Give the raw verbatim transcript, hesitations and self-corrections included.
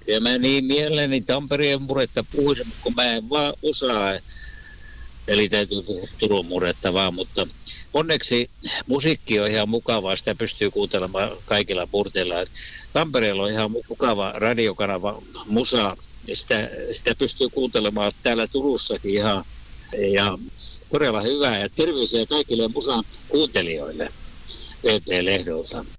Kyllä mä niin mielelläni Tampereen murretta puhuisin, kun mä en vaan osaa. Eli täytyy puhua Turun murretta vaan, mutta onneksi musiikki on ihan mukavaa, sitä pystyy kuuntelemaan kaikilla murteilla. Tampereella on ihan mukava radiokanava Musa, sitä, sitä pystyy kuuntelemaan täällä Turussakin ihan. Ja todella hyvää ja terveisiä kaikille Musan kuuntelijoille V P-lehdolta.